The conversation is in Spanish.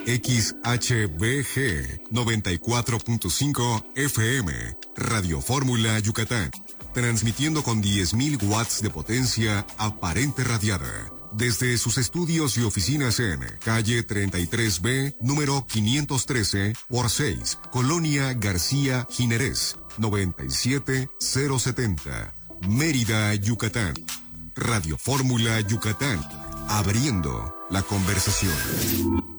XHBG 94.5 FM, Radio Fórmula Yucatán, transmitiendo con 10.000 watts de potencia aparente radiada. Desde sus estudios y oficinas en calle 33B, número 513 por 6, Colonia García Ginerés, 97070, Mérida, Yucatán. Radio Fórmula Yucatán, abriendo la conversación.